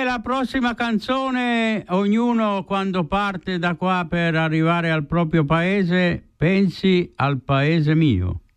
la prossima canzone, ognuno quando parte da qua per arrivare al proprio paese, pensi al paese mio.